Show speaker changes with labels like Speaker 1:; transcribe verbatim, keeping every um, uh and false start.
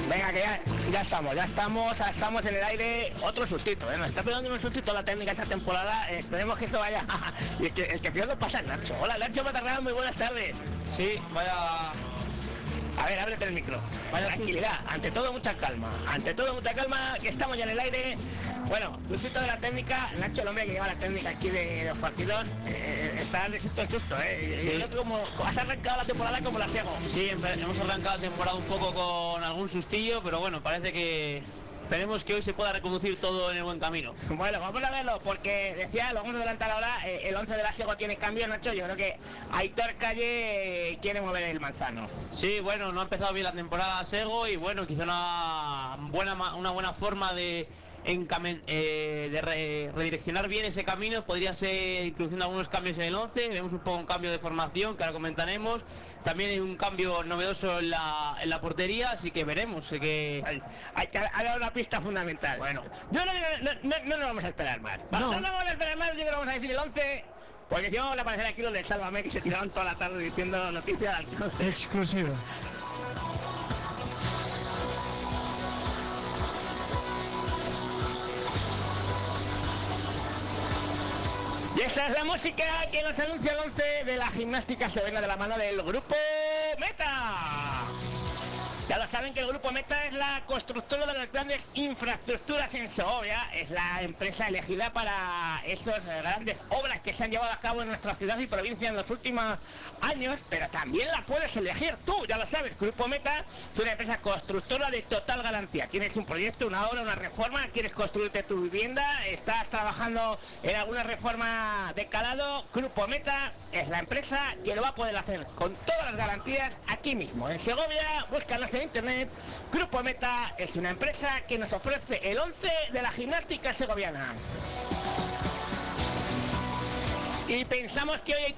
Speaker 1: Venga, que ya, ya estamos, ya estamos, ya estamos en el aire. Otro sustito, ¿eh? Nos está pegando un sustito la técnica esta temporada. Eh, esperemos que esto vaya. Y el que, el que pierdo pasa es Nacho. Hola, Nacho Matarrán, muy buenas tardes.
Speaker 2: Sí, vaya...
Speaker 1: A ver, ábrete el micro. Vaya tranquilidad, ante todo mucha calma. Ante todo mucha calma, que estamos ya en el aire. Bueno, sustito de la técnica. Nacho, el hombre que lleva la técnica aquí de, de los partidos, eh, está de susto en susto, ¿eh? Sí. Yo creo que como has arrancado la temporada como la ciego.
Speaker 2: Sí, hemos arrancado la temporada un poco con algún sustillo, pero bueno, parece que... Esperemos que hoy se pueda reconducir todo en el buen camino.
Speaker 1: Bueno, vamos a verlo, porque decía, lo vamos a adelantar ahora, eh, el once de la Siego tiene cambio, Nacho. Yo creo que Aitor Calle eh, quiere mover el manzano.
Speaker 2: Sí, bueno, no ha empezado bien la temporada Sego y bueno, quizá una buena, una buena forma de, encamen, eh, de re, redireccionar bien ese camino podría ser introduciendo algunos cambios en el once. Vemos un poco un cambio de formación que ahora comentaremos. También hay un cambio novedoso en la, en la portería, así que veremos. Que
Speaker 1: hay, hay que ha dado una pista fundamental.
Speaker 2: Bueno,
Speaker 1: yo no, no, no, no nos vamos a esperar más. No. no, no vamos a esperar más, yo creo que vamos a decir el once, porque yo le apareceré aquí los de Sálvame, que se tiraron toda la tarde diciendo noticias.
Speaker 3: Exclusiva.
Speaker 1: Y esta es la música que nos anuncia el once de la gimnástica segoviana de la mano del Grupo Meta. Ya lo saben que el Grupo Meta es la constructora de las grandes infraestructuras en Segovia, es la empresa elegida para esas grandes obras que se han llevado a cabo en nuestra ciudad y provincia en los últimos años, pero también la puedes elegir tú, ya lo sabes. Grupo Meta es una empresa constructora de total garantía. Tienes un proyecto, una obra, una reforma, quieres construirte tu vivienda, estás trabajando en alguna reforma de calado, Grupo Meta es la empresa que lo va a poder hacer con todas las garantías aquí mismo, en Segovia. Búscanos en internet. Grupo Meta es una empresa que nos ofrece el once de la gimnástica segoviana. Y pensamos que hoy